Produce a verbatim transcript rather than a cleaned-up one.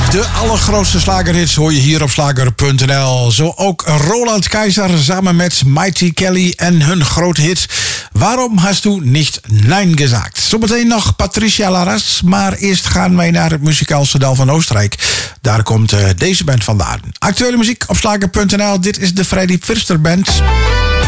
De allergrootste slagerhits hoor je hier op slager punt n l. Zo ook Roland Keizer samen met Mighty Kelly en hun grote hit Waarom hast du nicht Nein gesagt? Zometeen nog Patricia Laras, maar eerst gaan wij naar het muzikaalse dal van Oostenrijk. Daar komt uh, deze band vandaan. Actuele muziek op slager punt n l. Dit is de Freddy Pfister Band.